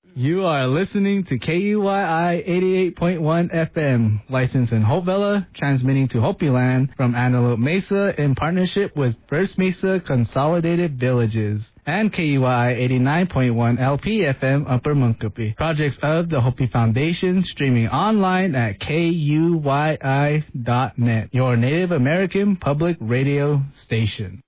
You are listening to KUYI 88.1 FM, licensed in Hope Valley, transmitting to Hopi Land from Antelope Mesa in partnership with First Mesa Consolidated Villages, and KUYI 89.1 LP FM Upper Munkapi. Projects of the Hopi Foundation, streaming online at KUYI.net, your Native American public radio station.